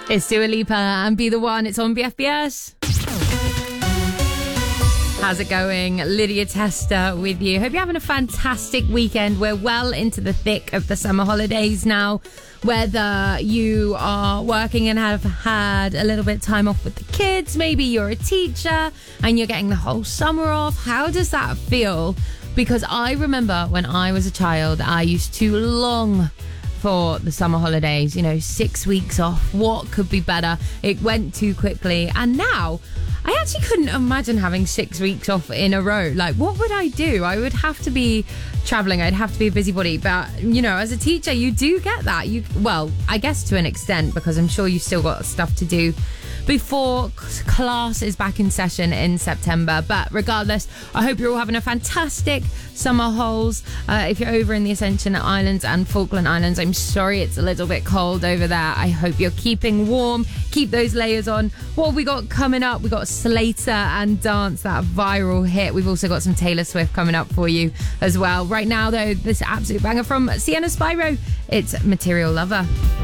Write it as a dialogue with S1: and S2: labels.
S1: It's Dua Lipa and Be The One. It's on BFBS. How's it going? Lydia Tester with you. Hope you're having a fantastic weekend. We're well into the thick of the summer holidays now. Whether you are working and have had a little bit of time off with the kids, maybe you're a teacher and you're getting the whole summer off. How does that feel? Because I remember when I was a child, I used to long for the summer holidays, 6 weeks off. What could be better? It went too quickly. And now I actually couldn't imagine having 6 weeks off in a row. Like, what would I do? I would have to be traveling. I'd have to be a busybody. But, as a teacher, you do get that. Well, I guess to an extent, because I'm sure you've still got stuff to do before class is back in session in September. But regardless, I hope you're all having a fantastic summer holes. If you're over in the Ascension Islands and Falkland Islands, I'm sorry it's a little bit cold over there. I hope you're keeping warm. Keep those layers on. What have we got coming up? We got Slater and Dance, that viral hit. We've also got some Taylor Swift coming up for you as well. Right now, though, this absolute banger from Sienna Spyro. It's Material Lover.